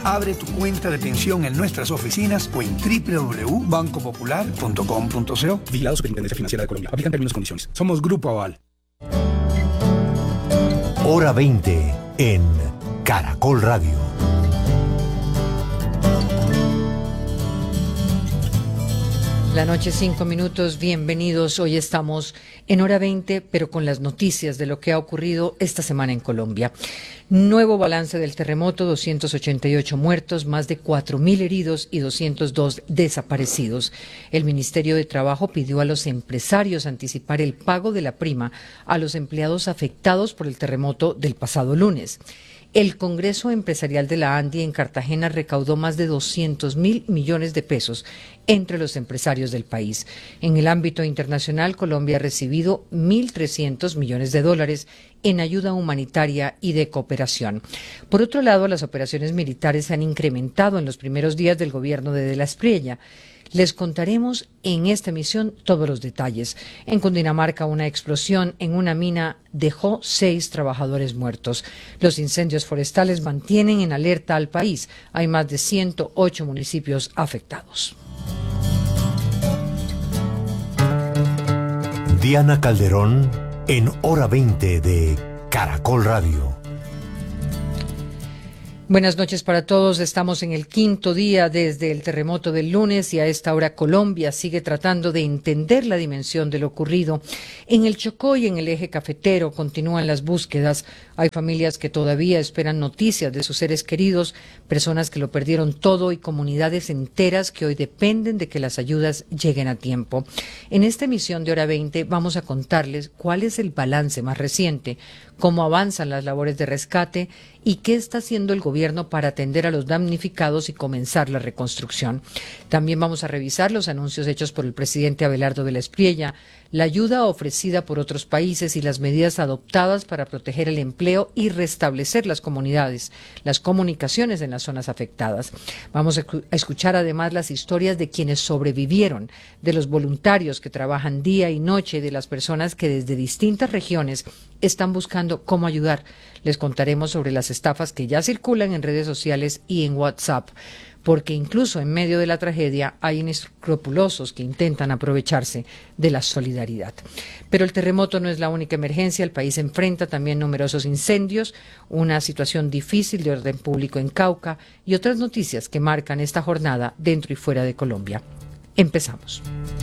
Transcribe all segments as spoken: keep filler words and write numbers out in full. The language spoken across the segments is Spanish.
Abre tu cuenta de pensión en nuestras oficinas o en doble u doble u doble u punto banco popular punto com punto co. Vigilado Superintendencia Financiera de Colombia. Aplican términos y condiciones. Somos Grupo Aval. Hora veinte en Caracol Radio. La noche, cinco minutos, bienvenidos. Hoy estamos en hora veinte, pero con las noticias de lo que ha ocurrido esta semana en Colombia. Nuevo balance del terremoto, doscientos ochenta y ocho muertos, más de cuatro mil heridos y doscientos dos desaparecidos. El Ministerio de Trabajo pidió a los empresarios anticipar el pago de la prima a los empleados afectados por el terremoto del pasado lunes. El Congreso Empresarial de la ANDI en Cartagena recaudó más de doscientos mil millones de pesos entre los empresarios del país. En el ámbito internacional, Colombia ha recibido mil trescientos millones de dólares en ayuda humanitaria y de cooperación. Por otro lado, las operaciones militares se han incrementado en los primeros días del gobierno de De la Espriella. Les contaremos en esta emisión todos los detalles. En Cundinamarca, una explosión en una mina dejó seis trabajadores muertos. Los incendios forestales mantienen en alerta al país. Hay más de ciento ocho municipios afectados. Diana Calderón en Hora veinte de Caracol Radio. Buenas noches para todos. Estamos en el quinto día desde el terremoto del lunes y a esta hora Colombia sigue tratando de entender la dimensión de lo ocurrido. En el Chocó y en el eje cafetero continúan las búsquedas. Hay familias que todavía esperan noticias de sus seres queridos, personas que lo perdieron todo y comunidades enteras que hoy dependen de que las ayudas lleguen a tiempo. En esta emisión de Hora veinte vamos a contarles cuál es el balance más reciente, cómo avanzan las labores de rescate y qué está haciendo el gobierno para atender a los damnificados y comenzar la reconstrucción. También vamos a revisar los anuncios hechos por el presidente Abelardo de la Espriella, la ayuda ofrecida por otros países y las medidas adoptadas para proteger el empleo y restablecer las comunidades, las comunicaciones en las zonas afectadas. Vamos a escuchar además las historias de quienes sobrevivieron, de los voluntarios que trabajan día y noche, de las personas que desde distintas regiones están buscando cómo ayudar. Les contaremos sobre las estafas que ya circulan en redes sociales y en WhatsApp, porque incluso en medio de la tragedia hay inescrupulosos que intentan aprovecharse de la solidaridad. Pero el terremoto no es la única emergencia. El país enfrenta también numerosos incendios, una situación difícil de orden público en Cauca y otras noticias que marcan esta jornada dentro y fuera de Colombia. Empezamos.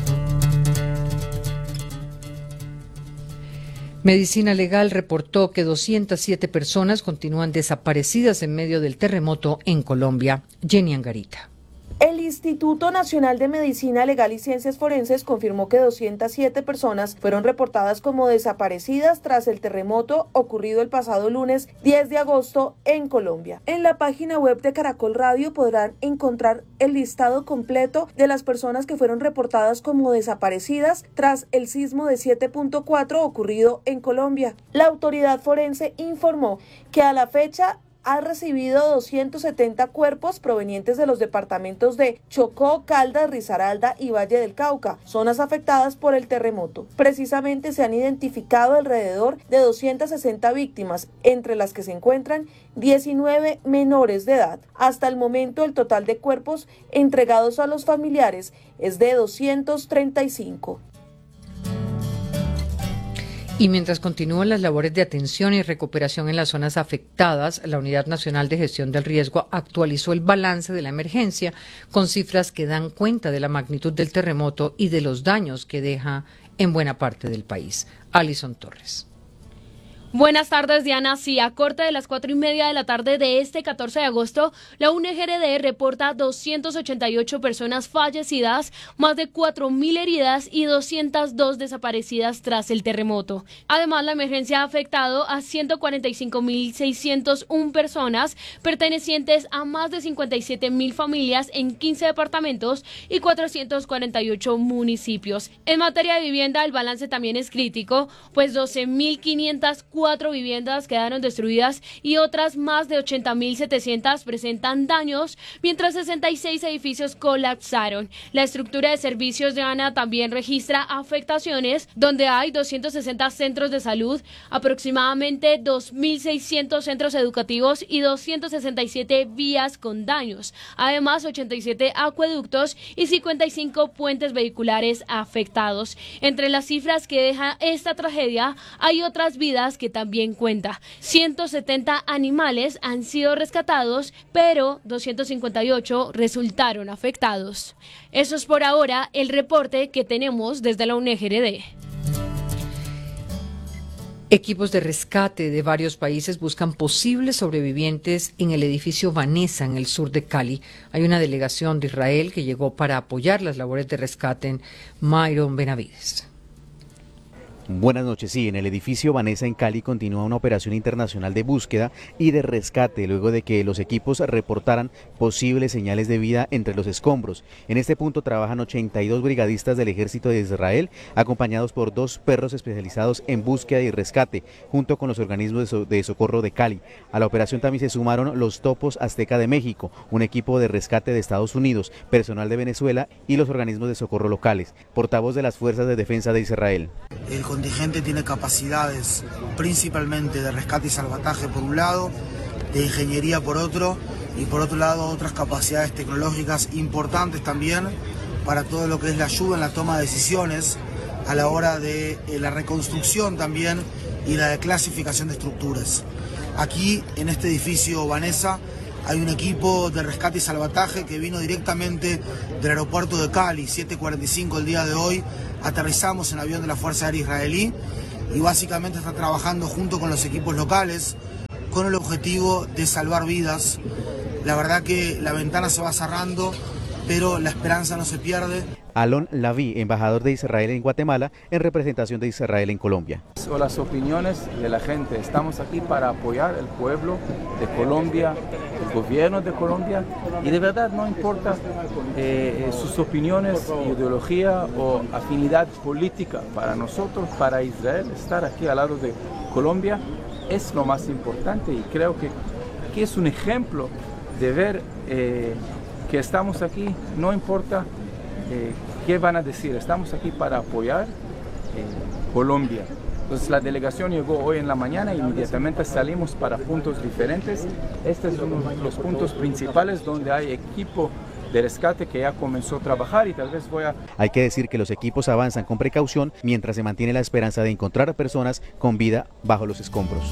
Medicina Legal reportó que doscientas siete personas continúan desaparecidas en medio del terremoto en Colombia. Jenny Angarita. El Instituto Nacional de Medicina Legal y Ciencias Forenses confirmó que doscientas siete personas fueron reportadas como desaparecidas tras el terremoto ocurrido el pasado lunes diez de agosto en Colombia. En la página web de Caracol Radio podrán encontrar el listado completo de las personas que fueron reportadas como desaparecidas tras el sismo de siete punto cuatro ocurrido en Colombia. La autoridad forense informó que a la fecha ha recibido doscientos setenta cuerpos provenientes de los departamentos de Chocó, Caldas, Risaralda y Valle del Cauca, zonas afectadas por el terremoto. Precisamente se han identificado alrededor de doscientas sesenta víctimas, entre las que se encuentran diecinueve menores de edad. Hasta el momento, el total de cuerpos entregados a los familiares es de doscientos treinta y cinco. Y mientras continúan las labores de atención y recuperación en las zonas afectadas, la Unidad Nacional de Gestión del Riesgo actualizó el balance de la emergencia con cifras que dan cuenta de la magnitud del terremoto y de los daños que deja en buena parte del país. Alison Torres. Buenas tardes, Diana. Sí, a corte de las cuatro y media de la tarde de este catorce de agosto, la U N G R D reporta doscientas ochenta y ocho personas fallecidas, más de cuatro mil heridas y doscientas dos desaparecidas tras el terremoto. Además, la emergencia ha afectado a ciento cuarenta y cinco mil seiscientas una personas pertenecientes a más de cincuenta y siete mil familias en quince departamentos y cuatrocientos cuarenta y ocho municipios. En materia de vivienda, el balance también es crítico, pues doce mil quinientas cuatro cuatro viviendas quedaron destruidas y otras más de ochenta mil setecientas presentan daños, mientras sesenta y seis edificios colapsaron. La estructura de servicios de ANA también registra afectaciones, donde hay doscientos sesenta centros de salud, aproximadamente dos mil seiscientos centros educativos y doscientas sesenta y siete vías con daños. Además, ochenta y siete acueductos y cincuenta y cinco puentes vehiculares afectados. Entre las cifras que deja esta tragedia, hay otras vidas que también cuenta. ciento setenta animales han sido rescatados, pero doscientos cincuenta y ocho resultaron afectados. Eso es por ahora el reporte que tenemos desde la U N E G R D. Equipos de rescate de varios países buscan posibles sobrevivientes en el edificio Vanessa, en el sur de Cali. Hay una delegación de Israel que llegó para apoyar las labores de rescate en Myron Benavides. Buenas noches. Sí, en el edificio Vanessa en Cali continúa una operación internacional de búsqueda y de rescate luego de que los equipos reportaran posibles señales de vida entre los escombros. En este punto trabajan ochenta y dos brigadistas del ejército de Israel, acompañados por dos perros especializados en búsqueda y rescate, junto con los organismos de, so de socorro de Cali. A la operación también se sumaron los Topos Azteca de México, un equipo de rescate de Estados Unidos, personal de Venezuela y los organismos de socorro locales. Portavoz de las Fuerzas de Defensa de Israel. El contingente tiene capacidades principalmente de rescate y salvataje por un lado, de ingeniería por otro, y por otro lado otras capacidades tecnológicas importantes también para todo lo que es la ayuda en la toma de decisiones a la hora de eh, la reconstrucción también y la clasificación de estructuras. Aquí en este edificio Vanessa hay un equipo de rescate y salvataje que vino directamente del aeropuerto de Cali, siete cuarenta y cinco el día de hoy. Aterrizamos en avión de la Fuerza Aérea Israelí y básicamente está trabajando junto con los equipos locales con el objetivo de salvar vidas. La verdad que la ventana se va cerrando, pero la esperanza no se pierde. Alon Laví, embajador de Israel en Guatemala, en representación de Israel en Colombia. O las opiniones de la gente. Estamos aquí para apoyar al pueblo de Colombia, el gobierno de Colombia, y de verdad no importa eh, sus opiniones, ideología o afinidad política. Para nosotros, para Israel, estar aquí al lado de Colombia es lo más importante, y creo que aquí es un ejemplo de ver eh, que estamos aquí, no importa Eh, ¿qué van a decir? Estamos aquí para apoyar eh, Colombia. Entonces la delegación llegó hoy en la mañana e inmediatamente salimos para puntos diferentes. Estos son los puntos principales donde hay equipo de rescate que ya comenzó a trabajar, y tal vez voy a... Hay que decir que los equipos avanzan con precaución mientras se mantiene la esperanza de encontrar a personas con vida bajo los escombros.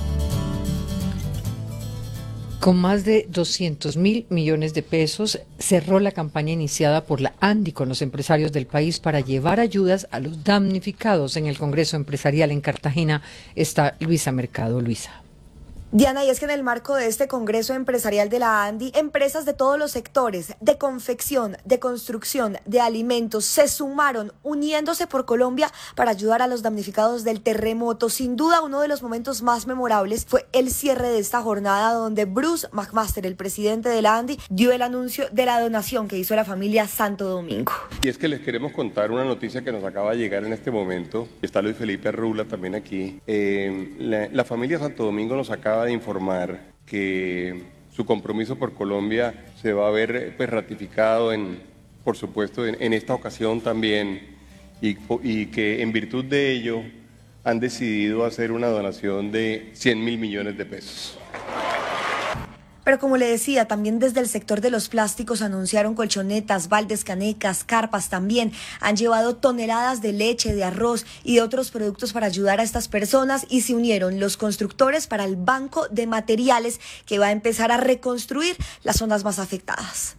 Con más de doscientos mil millones de pesos, cerró la campaña iniciada por la ANDI con los empresarios del país para llevar ayudas a los damnificados. En el Congreso Empresarial en Cartagena está Luisa Mercado. Luisa. Diana, y es que en el marco de este Congreso Empresarial de la ANDI, empresas de todos los sectores, de confección, de construcción, de alimentos, se sumaron uniéndose por Colombia para ayudar a los damnificados del terremoto. Sin duda, uno de los momentos más memorables fue el cierre de esta jornada, donde Bruce McMaster, el presidente de la ANDI, dio el anuncio de la donación que hizo la familia Santo Domingo. Y es que les queremos contar una noticia que nos acaba de llegar en este momento. Está Luis Felipe Arrula también aquí. Eh, la, la familia Santo Domingo nos acaba de informar que su compromiso por Colombia se va a ver pues, ratificado, en, por supuesto, en, en esta ocasión también, y, y que en virtud de ello han decidido hacer una donación de cien mil millones de pesos. Pero como le decía, también desde el sector de los plásticos anunciaron colchonetas, baldes, canecas, carpas. También han llevado toneladas de leche, de arroz y de otros productos para ayudar a estas personas, y se unieron los constructores para el banco de materiales que va a empezar a reconstruir las zonas más afectadas.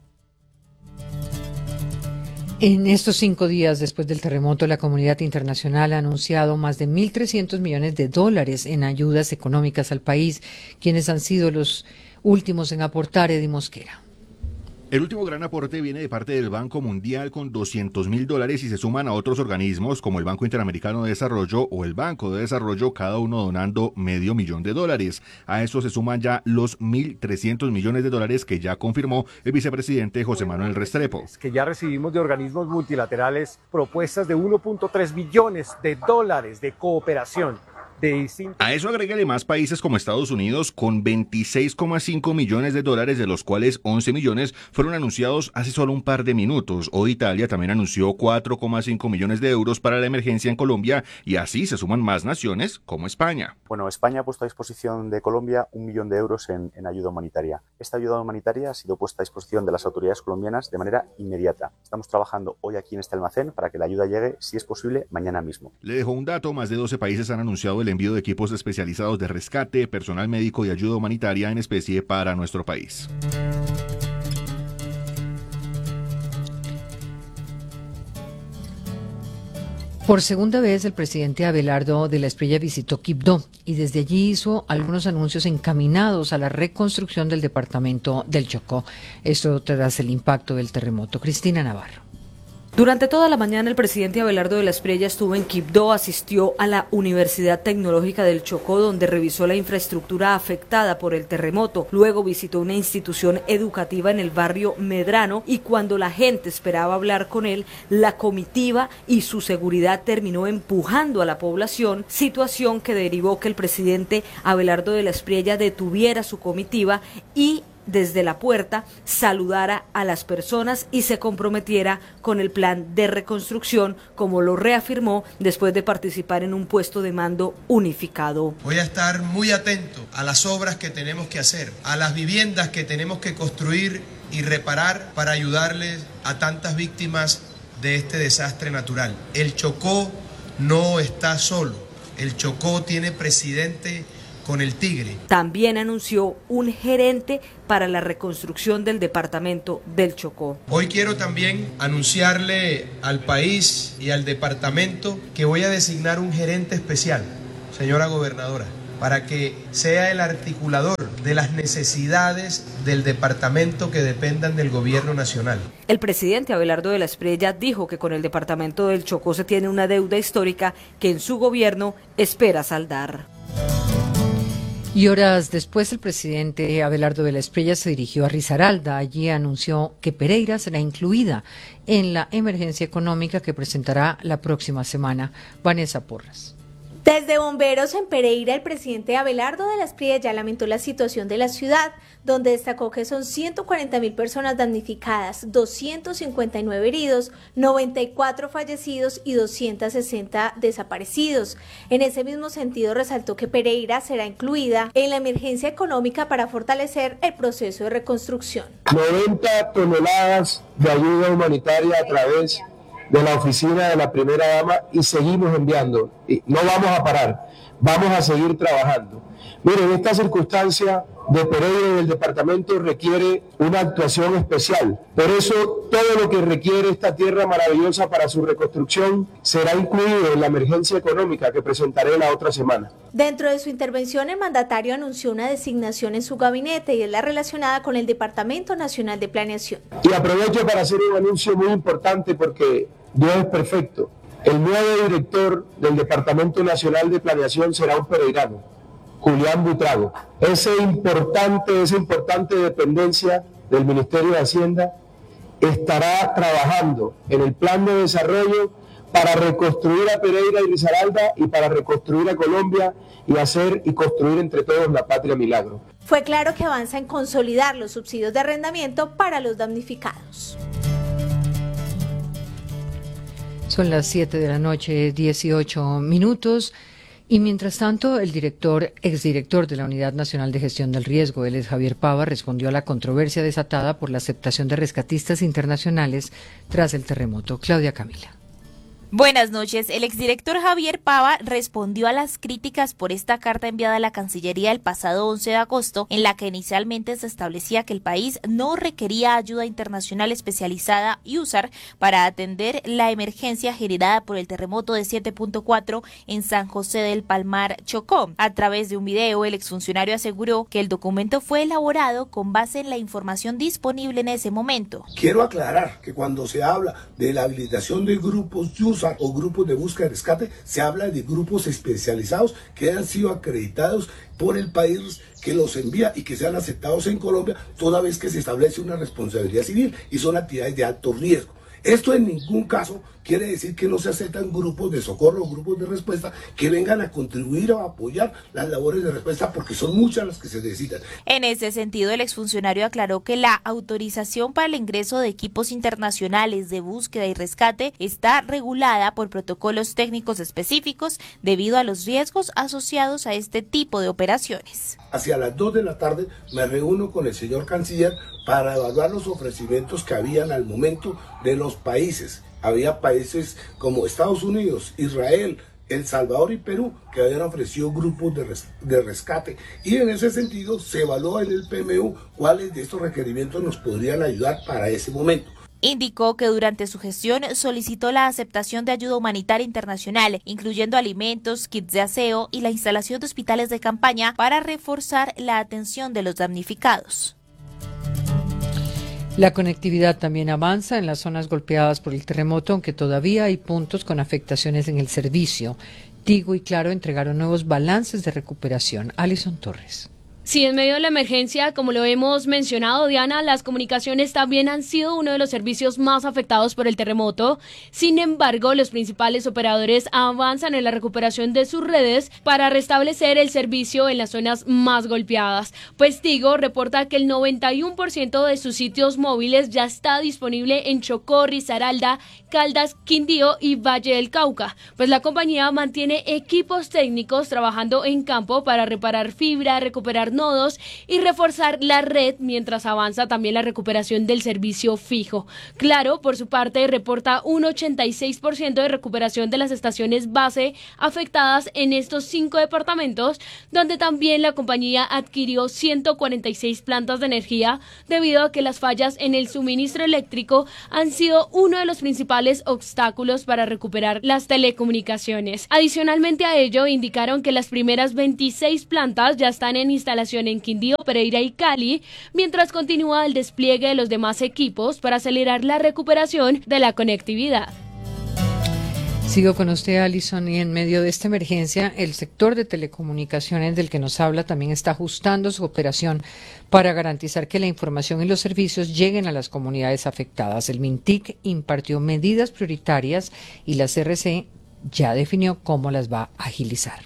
En estos cinco días después del terremoto, la comunidad internacional ha anunciado más de mil trescientos millones de dólares en ayudas económicas al país. ¿Quiénes han sido los últimos en aportar? Eddie Mosquera. El último gran aporte viene de parte del Banco Mundial con doscientos mil dólares, y se suman a otros organismos como el Banco Interamericano de Desarrollo o el Banco de Desarrollo, cada uno donando medio millón de dólares. A eso se suman ya los mil trescientos millones de dólares que ya confirmó el vicepresidente José Manuel Restrepo. Que ya recibimos de organismos multilaterales propuestas de uno punto tres billones de dólares de cooperación, de distintos... A eso agréguele más países como Estados Unidos con veintiséis coma cinco millones de dólares, de los cuales once millones fueron anunciados hace solo un par de minutos. Hoy Italia también anunció cuatro coma cinco millones de euros para la emergencia en Colombia y así se suman más naciones como España. Bueno, España ha puesto a disposición de Colombia un millón de euros en, en ayuda humanitaria. Esta ayuda humanitaria ha sido puesta a disposición de las autoridades colombianas de manera inmediata. Estamos trabajando hoy aquí en este almacén para que la ayuda llegue, si es posible, mañana mismo. Le dejo un dato: más de doce países han anunciado el envío de equipos especializados de rescate, personal médico y ayuda humanitaria en especie para nuestro país. Por segunda vez, el presidente Abelardo de la Espriella visitó Quibdó y desde allí hizo algunos anuncios encaminados a la reconstrucción del departamento del Chocó. Esto tras el impacto del terremoto. Cristina Navarro. Durante toda la mañana el presidente Abelardo de la Espriella estuvo en Quibdó, asistió a la Universidad Tecnológica del Chocó, donde revisó la infraestructura afectada por el terremoto. Luego visitó una institución educativa en el barrio Medrano y cuando la gente esperaba hablar con él, la comitiva y su seguridad terminó empujando a la población, situación que derivó que el presidente Abelardo de la Espriella detuviera su comitiva y desde la puerta saludara a las personas y se comprometiera con el plan de reconstrucción, como lo reafirmó después de participar en un puesto de mando unificado. Voy a estar muy atento a las obras que tenemos que hacer, a las viviendas que tenemos que construir y reparar para ayudarles a tantas víctimas de este desastre natural. El Chocó no está solo, el Chocó tiene presidente con el Tigre. También anunció un gerente para la reconstrucción del departamento del Chocó. Hoy quiero también anunciarle al país y al departamento que voy a designar un gerente especial, señora gobernadora, para que sea el articulador de las necesidades del departamento que dependan del gobierno nacional. El presidente Abelardo de la Espriella dijo que con el departamento del Chocó se tiene una deuda histórica que en su gobierno espera saldar. Y horas después, el presidente Abelardo de la Espriella se dirigió a Risaralda. Allí anunció que Pereira será incluida en la emergencia económica que presentará la próxima semana. Vanessa Porras. Desde Bomberos en Pereira, el presidente Abelardo de la Espriella ya lamentó la situación de la ciudad, donde destacó que son ciento cuarenta mil personas damnificadas, doscientos cincuenta y nueve heridos, noventa y cuatro fallecidos y doscientos sesenta desaparecidos. En ese mismo sentido, resaltó que Pereira será incluida en la emergencia económica para fortalecer el proceso de reconstrucción. noventa toneladas de ayuda humanitaria a través de la oficina de la primera dama y seguimos enviando. Y no vamos a parar, vamos a seguir trabajando. Miren, esta circunstancia de Pereira y del departamento requiere una actuación especial. Por eso, todo lo que requiere esta tierra maravillosa para su reconstrucción será incluido en la emergencia económica que presentaré la otra semana. Dentro de su intervención, el mandatario anunció una designación en su gabinete y es la relacionada con el Departamento Nacional de Planeación. Y aprovecho para hacer un anuncio muy importante porque Dios es perfecto. El nuevo director del Departamento Nacional de Planeación será un pereirano, Julián Butrago. Ese importante, esa importante dependencia del Ministerio de Hacienda estará trabajando en el plan de desarrollo para reconstruir a Pereira y Risaralda y para reconstruir a Colombia y hacer y construir entre todos la patria milagro. Fue claro que avanza en consolidar los subsidios de arrendamiento para los damnificados. Son las siete de la noche, dieciocho minutos. Y mientras tanto, el director, exdirector de la Unidad Nacional de Gestión del Riesgo, él es Javier Pava, respondió a la controversia desatada por la aceptación de rescatistas internacionales tras el terremoto. Claudia Camila. Buenas noches. El exdirector Javier Pava respondió a las críticas por esta carta enviada a la Cancillería el pasado once de agosto, en la que inicialmente se establecía que el país no requería ayuda internacional especializada y usar para atender la emergencia generada por el terremoto de siete punto cuatro en San José del Palmar, Chocó. A través de un video, el exfuncionario aseguró que el documento fue elaborado con base en la información disponible en ese momento. Quiero aclarar que cuando se habla de la habilitación de grupos de uso o grupos de búsqueda y rescate, se habla de grupos especializados que han sido acreditados por el país que los envía y que sean aceptados en Colombia, toda vez que se establece una responsabilidad civil y son actividades de alto riesgo. Esto en ningún caso quiere decir que no se aceptan grupos de socorro, grupos de respuesta que vengan a contribuir o a apoyar las labores de respuesta, porque son muchas las que se necesitan. En ese sentido, el exfuncionario aclaró que la autorización para el ingreso de equipos internacionales de búsqueda y rescate está regulada por protocolos técnicos específicos debido a los riesgos asociados a este tipo de operaciones. Hacia las dos de la tarde me reúno con el señor canciller para evaluar los ofrecimientos que habían al momento de los países. Había países como Estados Unidos, Israel, El Salvador y Perú que habían ofrecido grupos de, res de rescate, y en ese sentido se evaluó en el P M U cuáles de estos requerimientos nos podrían ayudar para ese momento. Indicó que durante su gestión solicitó la aceptación de ayuda humanitaria internacional, incluyendo alimentos, kits de aseo y la instalación de hospitales de campaña para reforzar la atención de los damnificados. La conectividad también avanza en las zonas golpeadas por el terremoto, aunque todavía hay puntos con afectaciones en el servicio. Tigo y Claro entregaron nuevos balances de recuperación. Alison Torres. Sí, en medio de la emergencia, como lo hemos mencionado, Diana, las comunicaciones también han sido uno de los servicios más afectados por el terremoto. Sin embargo, los principales operadores avanzan en la recuperación de sus redes para restablecer el servicio en las zonas más golpeadas. Pues Tigo reporta que el noventa y uno por ciento de sus sitios móviles ya está disponible en Chocó, Risaralda, Caldas, Quindío y Valle del Cauca. Pues la compañía mantiene equipos técnicos trabajando en campo para reparar fibra, recuperar nodos y reforzar la red mientras avanza también la recuperación del servicio fijo. Claro, por su parte, reporta un ochenta y seis por ciento de recuperación de las estaciones base afectadas en estos cinco departamentos, donde también la compañía adquirió ciento cuarenta y seis plantas de energía debido a que las fallas en el suministro eléctrico han sido uno de los principales obstáculos para recuperar las telecomunicaciones. Adicionalmente a ello, indicaron que las primeras veintiséis plantas ya están en instalación en Quindío, Pereira y Cali, mientras continúa el despliegue de los demás equipos para acelerar la recuperación de la conectividad. Sigo con usted, Alison, y en medio de esta emergencia, el sector de telecomunicaciones del que nos habla también está ajustando su operación para garantizar que la información y los servicios lleguen a las comunidades afectadas. El MINTIC impartió medidas prioritarias y la C R C ya definió cómo las va a agilizar.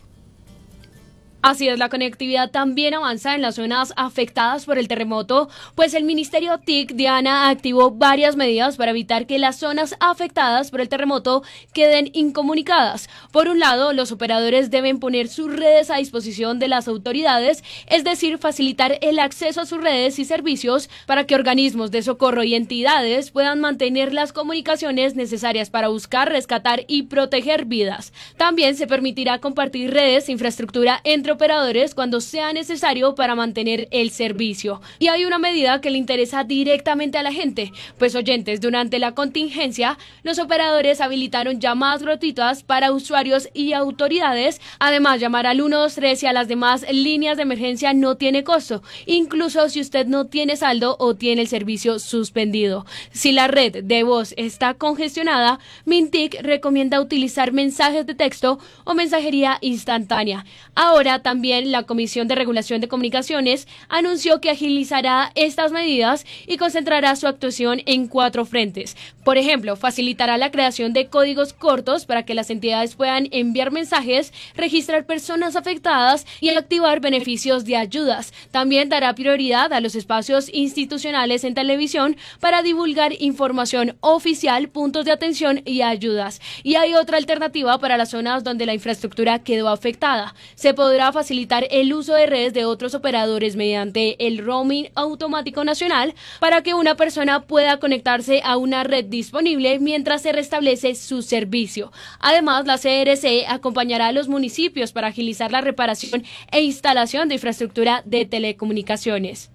Así es, la conectividad también avanza en las zonas afectadas por el terremoto, pues el Ministerio T I C, Diana, activó varias medidas para evitar que las zonas afectadas por el terremoto queden incomunicadas. Por un lado, los operadores deben poner sus redes a disposición de las autoridades, es decir, facilitar el acceso a sus redes y servicios para que organismos de socorro y entidades puedan mantener las comunicaciones necesarias para buscar, rescatar y proteger vidas. También se permitirá compartir redes e infraestructura entre operadores cuando sea necesario para mantener el servicio. Y hay una medida que le interesa directamente a la gente, pues oyentes, durante la contingencia, los operadores habilitaron llamadas gratuitas para usuarios y autoridades. Además, llamar al uno dos tres y a las demás líneas de emergencia no tiene costo, incluso si usted no tiene saldo o tiene el servicio suspendido. Si la red de voz está congestionada, MINTIC recomienda utilizar mensajes de texto o mensajería instantánea. Ahora, también la Comisión de Regulación de Comunicaciones anunció que agilizará estas medidas y concentrará su actuación en cuatro frentes. Por ejemplo, facilitará la creación de códigos cortos para que las entidades puedan enviar mensajes, registrar personas afectadas y activar beneficios de ayudas. También dará prioridad a los espacios institucionales en televisión para divulgar información oficial, puntos de atención y ayudas. Y hay otra alternativa para las zonas donde la infraestructura quedó afectada. Se podrá facilitar el uso de redes de otros operadores mediante el roaming automático nacional para que una persona pueda conectarse a una red disponible mientras se restablece su servicio. Además, la C R C acompañará a los municipios para agilizar la reparación e instalación de infraestructura de telecomunicaciones.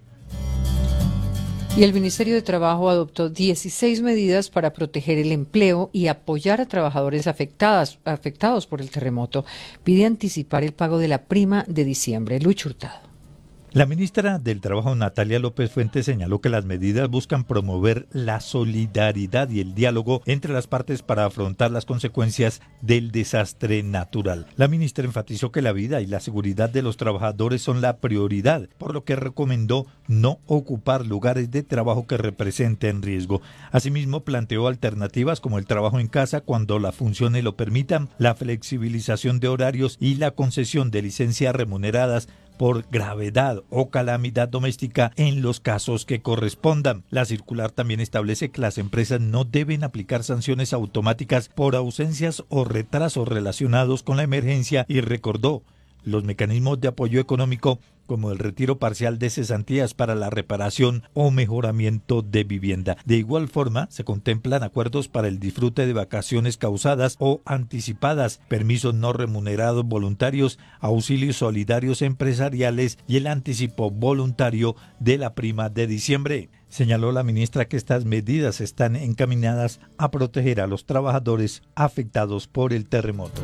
Y el Ministerio de Trabajo adoptó dieciséis medidas para proteger el empleo y apoyar a trabajadores afectadas, afectados por el terremoto. Pide anticipar el pago de la prima de diciembre. Lucho Hurtado. La ministra del Trabajo, Natalia López Fuentes, señaló que las medidas buscan promover la solidaridad y el diálogo entre las partes para afrontar las consecuencias del desastre natural. La ministra enfatizó que la vida y la seguridad de los trabajadores son la prioridad, por lo que recomendó no ocupar lugares de trabajo que representen riesgo. Asimismo, planteó alternativas como el trabajo en casa cuando las funciones lo permitan, la flexibilización de horarios y la concesión de licencias remuneradas por gravedad o calamidad doméstica en los casos que correspondan. La circular también establece que las empresas no deben aplicar sanciones automáticas por ausencias o retrasos relacionados con la emergencia y recordó los mecanismos de apoyo económico como el retiro parcial de cesantías para la reparación o mejoramiento de vivienda. De igual forma, se contemplan acuerdos para el disfrute de vacaciones causadas o anticipadas, permisos no remunerados voluntarios, auxilios solidarios empresariales y el anticipo voluntario de la prima de diciembre. Señaló la ministra que estas medidas están encaminadas a proteger a los trabajadores afectados por el terremoto.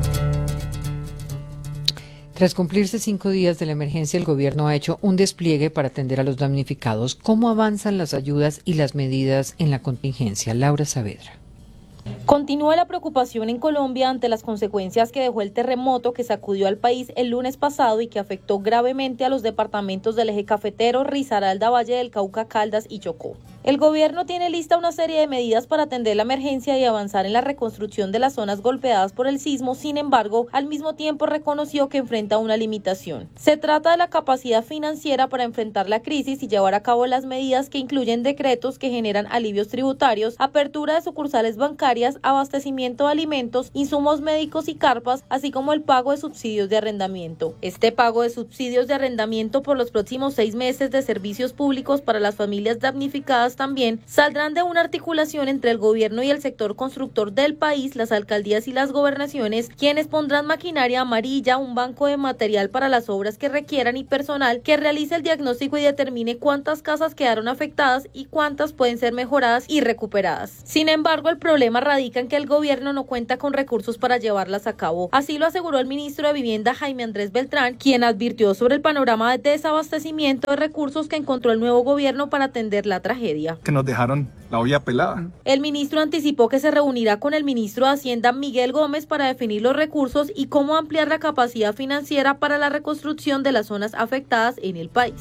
Tras cumplirse cinco días de la emergencia, el gobierno ha hecho un despliegue para atender a los damnificados. ¿Cómo avanzan las ayudas y las medidas en la contingencia? Laura Saavedra. Continúa la preocupación en Colombia ante las consecuencias que dejó el terremoto que sacudió al país el lunes pasado y que afectó gravemente a los departamentos del eje cafetero, Risaralda, Valle del Cauca, Caldas y Chocó. El gobierno tiene lista una serie de medidas para atender la emergencia y avanzar en la reconstrucción de las zonas golpeadas por el sismo. Sin embargo, al mismo tiempo reconoció que enfrenta una limitación. Se trata de la capacidad financiera para enfrentar la crisis y llevar a cabo las medidas que incluyen decretos que generan alivios tributarios, apertura de sucursales bancarias, abastecimiento de alimentos, insumos médicos y carpas, así como el pago de subsidios de arrendamiento. Este pago de subsidios de arrendamiento por los próximos seis meses de servicios públicos para las familias damnificadas también saldrán de una articulación entre el gobierno y el sector constructor del país, las alcaldías y las gobernaciones, quienes pondrán maquinaria amarilla, un banco de material para las obras que requieran y personal que realice el diagnóstico y determine cuántas casas quedaron afectadas y cuántas pueden ser mejoradas y recuperadas. Sin embargo, el problema radica en que el gobierno no cuenta con recursos para llevarlas a cabo. Así lo aseguró el ministro de Vivienda, Jaime Andrés Beltrán, quien advirtió sobre el panorama de desabastecimiento de recursos que encontró el nuevo gobierno para atender la tragedia. Que nos dejaron la olla pelada. El ministro anticipó que se reunirá con el ministro de Hacienda, Miguel Gómez, para definir los recursos y cómo ampliar la capacidad financiera para la reconstrucción de las zonas afectadas en el país.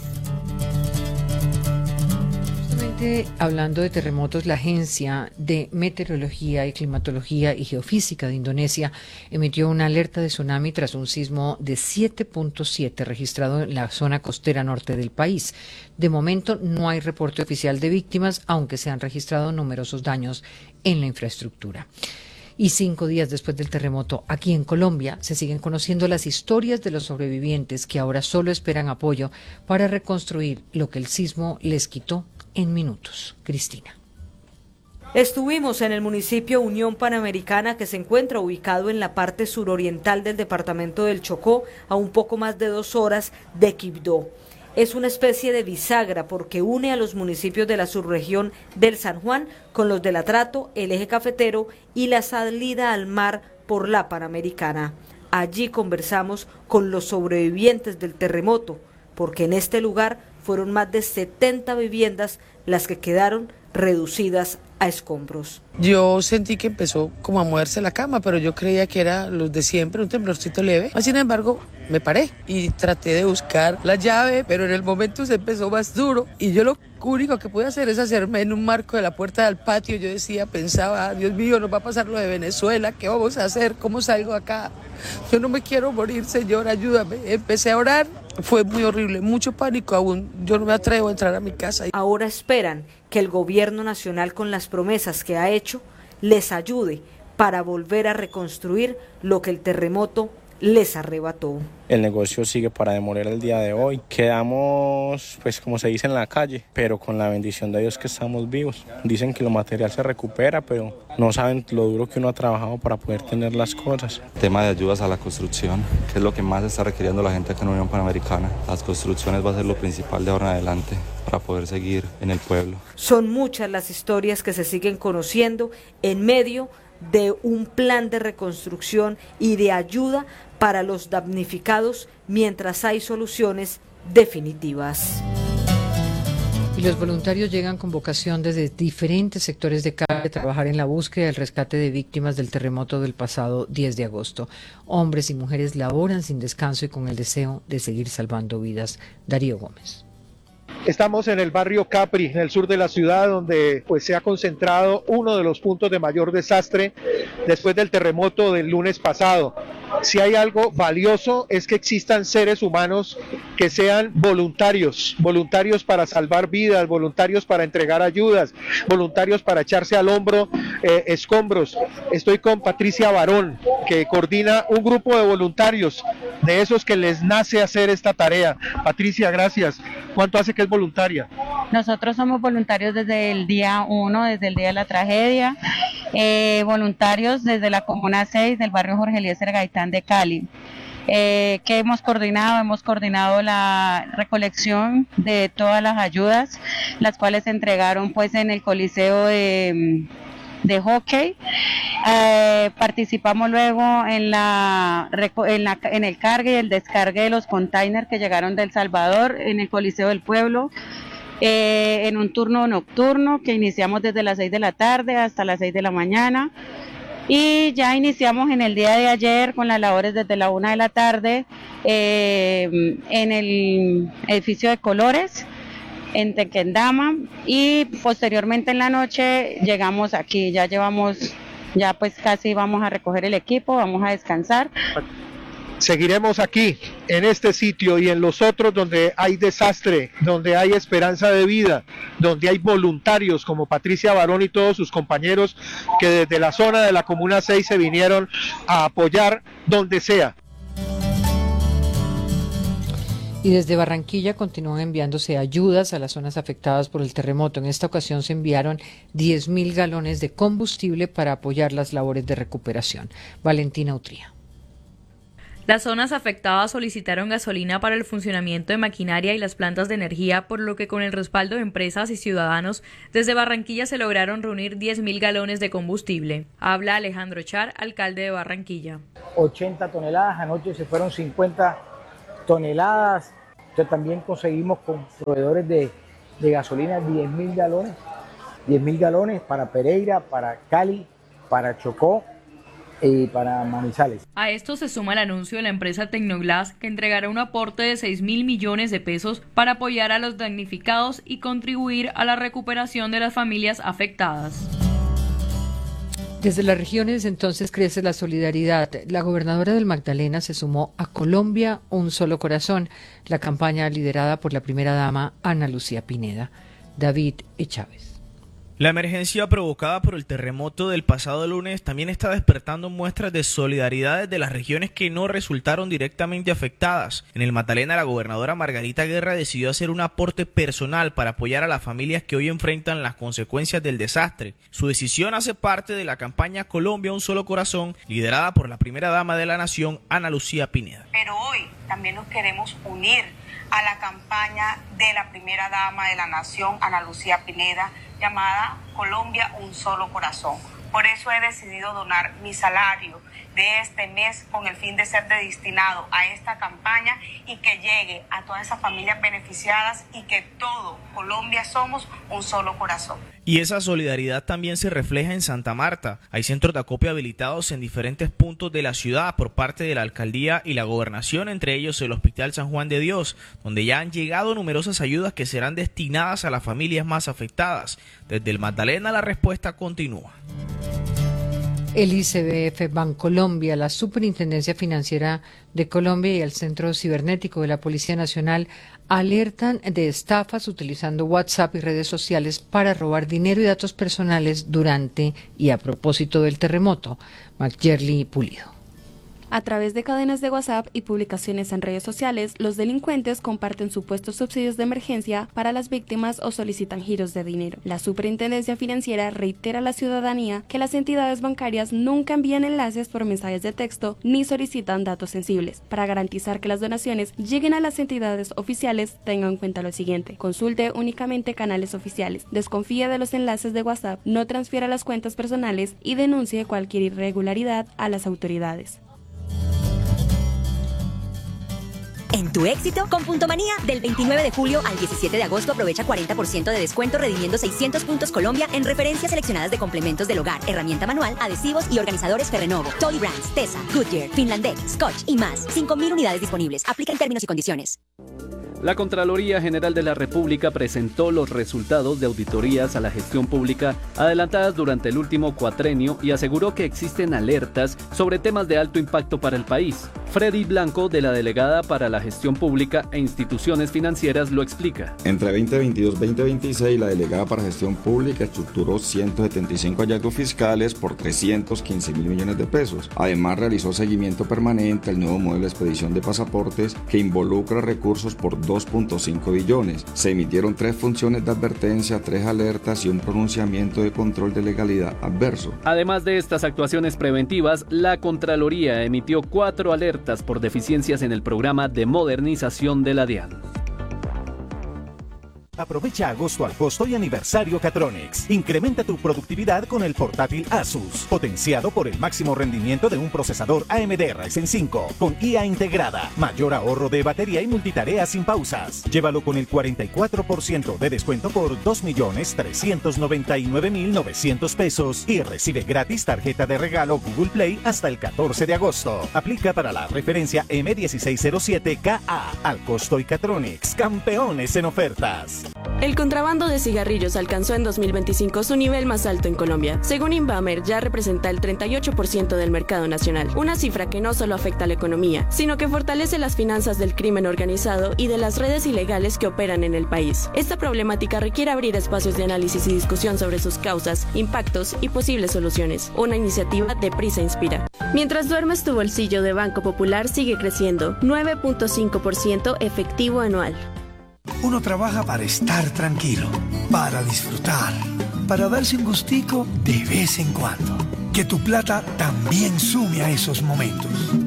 Hablando de terremotos, la Agencia de Meteorología y Climatología y Geofísica de Indonesia emitió una alerta de tsunami tras un sismo de siete punto siete registrado en la zona costera norte del país. De momento no hay reporte oficial de víctimas, aunque se han registrado numerosos daños en la infraestructura. Y cinco días después del terremoto, aquí en Colombia, se siguen conociendo las historias de los sobrevivientes que ahora solo esperan apoyo para reconstruir lo que el sismo les quitó en minutos. Cristina. Estuvimos en el municipio Unión Panamericana, que se encuentra ubicado en la parte suroriental del departamento del Chocó, a un poco más de dos horas de Quibdó. Es una especie de bisagra porque une a los municipios de la subregión del San Juan con los del Atrato, el eje cafetero y la salida al mar por la Panamericana. Allí conversamos con los sobrevivientes del terremoto, porque en este lugar fueron más de setenta viviendas las que quedaron reducidas a escombros. Yo sentí que empezó como a moverse la cama, pero yo creía que era los de siempre, un temblorcito leve. Sin embargo, me paré y traté de buscar la llave, pero en el momento se empezó más duro y yo lo único que pude hacer es hacerme en un marco de la puerta del patio. Yo decía, pensaba, Dios mío, nos va a pasar lo de Venezuela, ¿qué vamos a hacer? ¿Cómo salgo acá? Yo no me quiero morir, Señor, ayúdame. Empecé a orar, fue muy horrible, mucho pánico aún. Yo no me atrevo a entrar a mi casa. Ahora esperan que el gobierno nacional, con las promesas que ha hecho, les ayude para volver a reconstruir lo que el terremoto les arrebató. El negocio sigue para demoler el día de hoy. Quedamos, pues como se dice, en la calle, pero con la bendición de Dios que estamos vivos. Dicen que lo material se recupera, pero no saben lo duro que uno ha trabajado para poder tener las cosas. Tema de ayudas a la construcción, que es lo que más está requiriendo la gente acá en Unión Panamericana. Las construcciones va a ser lo principal de ahora en adelante para poder seguir en el pueblo. Son muchas las historias que se siguen conociendo en medio de un plan de reconstrucción y de ayuda para los damnificados, mientras hay soluciones definitivas. Y los voluntarios llegan con vocación desde diferentes sectores de Cali a trabajar en la búsqueda y el rescate de víctimas del terremoto del pasado diez de agosto. Hombres y mujeres laboran sin descanso y con el deseo de seguir salvando vidas. Darío Gómez. Estamos en el barrio Capri, en el sur de la ciudad, donde pues se ha concentrado uno de los puntos de mayor desastre después del terremoto del lunes pasado. Si hay algo valioso es que existan seres humanos que sean voluntarios, voluntarios para salvar vidas, voluntarios para entregar ayudas, voluntarios para echarse al hombro eh, escombros. Estoy con Patricia Barón, que coordina un grupo de voluntarios, de esos que les nace hacer esta tarea. Patricia, gracias. ¿Cuánto hace que es voluntaria? Nosotros somos voluntarios desde el día uno, desde el día de la tragedia, eh, voluntarios desde la Comuna seis del barrio Jorge Eliezer Gaitán de Cali. Eh, ¿Qué hemos coordinado? Hemos coordinado la recolección de todas las ayudas, las cuales se entregaron pues en el Coliseo de, de hockey. Eh, participamos luego en la, en la en el cargue y el descargue de los containers que llegaron de El Salvador en el Coliseo del Pueblo. Eh, en un turno nocturno que iniciamos desde las seis de la tarde hasta las seis de la mañana. Y ya iniciamos en el día de ayer con las labores desde la una de la tarde eh, en el edificio de Colores, en Tequendama, y posteriormente en la noche llegamos aquí, ya llevamos, ya pues casi vamos a recoger el equipo, vamos a descansar. Seguiremos aquí, en este sitio y en los otros donde hay desastre, donde hay esperanza de vida, donde hay voluntarios como Patricia Barón y todos sus compañeros que desde la zona de la Comuna seis se vinieron a apoyar donde sea. Y desde Barranquilla continúan enviándose ayudas a las zonas afectadas por el terremoto. En esta ocasión se enviaron diez mil galones de combustible para apoyar las labores de recuperación. Valentina Utría. Las zonas afectadas solicitaron gasolina para el funcionamiento de maquinaria y las plantas de energía, por lo que con el respaldo de empresas y ciudadanos, desde Barranquilla se lograron reunir diez mil galones de combustible. Habla Alejandro Char, alcalde de Barranquilla. ochenta toneladas, anoche se fueron cincuenta toneladas. Entonces también conseguimos con proveedores de, de gasolina diez mil galones, diez mil galones para Pereira, para Cali, para Chocó y para Manizales. A esto se suma el anuncio de la empresa Tecnoglass, que entregará un aporte de seis mil millones de pesos para apoyar a los damnificados y contribuir a la recuperación de las familias afectadas. Desde las regiones entonces crece la solidaridad. La gobernadora del Magdalena se sumó a Colombia, un solo corazón, la campaña liderada por la primera dama Ana Lucía Pineda. David E. Chávez. La emergencia provocada por el terremoto del pasado lunes también está despertando muestras de solidaridad desde las regiones que no resultaron directamente afectadas. En el Magdalena, la gobernadora Margarita Guerra decidió hacer un aporte personal para apoyar a las familias que hoy enfrentan las consecuencias del desastre. Su decisión hace parte de la campaña Colombia, un solo corazón, liderada por la primera dama de la nación, Ana Lucía Pineda. Pero hoy también nos queremos unir a la campaña de la primera dama de la nación, Ana Lucía Pineda, llamada Colombia, un solo corazón. Por eso he decidido donar mi salario de este mes con el fin de ser destinado a esta campaña y que llegue a todas esas familias beneficiadas y que todo Colombia somos un solo corazón. Y esa solidaridad también se refleja en Santa Marta. Hay centros de acopio habilitados en diferentes puntos de la ciudad por parte de la alcaldía y la gobernación, entre ellos el Hospital San Juan de Dios, donde ya han llegado numerosas ayudas que serán destinadas a las familias más afectadas. Desde el Magdalena la respuesta continúa. El I C B F Bancolombia, la Superintendencia Financiera de Colombia y el Centro Cibernético de la Policía Nacional alertan de estafas utilizando WhatsApp y redes sociales para robar dinero y datos personales durante y a propósito del terremoto. Macjerly Pulido. A través de cadenas de WhatsApp y publicaciones en redes sociales, los delincuentes comparten supuestos subsidios de emergencia para las víctimas o solicitan giros de dinero. La Superintendencia Financiera reitera a la ciudadanía que las entidades bancarias nunca envían enlaces por mensajes de texto ni solicitan datos sensibles. Para garantizar que las donaciones lleguen a las entidades oficiales, tenga en cuenta lo siguiente: consulte únicamente canales oficiales, desconfíe de los enlaces de WhatsApp, no transfiera las cuentas personales y denuncie cualquier irregularidad a las autoridades. en tu éxito con Puntomanía. Del veintinueve de julio al diecisiete de agosto aprovecha cuarenta por ciento de descuento redimiendo seiscientos puntos Colombia en referencias seleccionadas de complementos del hogar, herramienta manual, adhesivos y organizadores Ferrenovo, Tolly Brands, Tesa, Goodyear, Finlandec, Scotch y más. cinco mil unidades disponibles. Aplica en términos y condiciones. La Contraloría General de la República presentó los resultados de auditorías a la gestión pública adelantadas durante el último cuatrenio y aseguró que existen alertas sobre temas de alto impacto para el país. Freddy Blanco, de la Delegada para la Gestión Pública e Instituciones Financieras, lo explica. Entre veinte veintidós y veinte veintiséis, la Delegada para Gestión Pública estructuró ciento setenta y cinco hallazgos fiscales por trescientos quince mil millones de pesos. Además, realizó seguimiento permanente al nuevo modelo de expedición de pasaportes que involucra recursos por dos punto cinco billones. Se emitieron tres funciones de advertencia, tres alertas y un pronunciamiento de control de legalidad adverso. Además de estas actuaciones preventivas, la Contraloría emitió cuatro alertas por deficiencias en el programa de modernización de la DIAN. Aprovecha agosto al costo y aniversario Catronics. Incrementa tu productividad con el portátil Asus, potenciado por el máximo rendimiento de un procesador A M D Ryzen cinco, con I A integrada, mayor ahorro de batería y multitarea sin pausas. Llévalo con el cuarenta y cuatro por ciento de descuento por dos millones trescientos noventa y nueve mil novecientos pesos y recibe gratis tarjeta de regalo Google Play hasta el catorce de agosto. Aplica para la referencia M dieciséis cero siete K A. Al costo y Catronics, campeones en ofertas. El contrabando de cigarrillos alcanzó en dos mil veinticinco su nivel más alto en Colombia. Según Inbamer, ya representa el treinta y ocho por ciento del mercado nacional, una cifra que no solo afecta a la economía, sino que fortalece las finanzas del crimen organizado y de las redes ilegales que operan en el país. Esta problemática requiere abrir espacios de análisis y discusión sobre sus causas, impactos y posibles soluciones. Una iniciativa de Prisa Inspira. Mientras duermes, tu bolsillo de Banco Popular sigue creciendo, nueve punto cinco por ciento efectivo anual. Uno trabaja para estar tranquilo, para disfrutar, para darse un gustico de vez en cuando. Que tu plata también sume a esos momentos.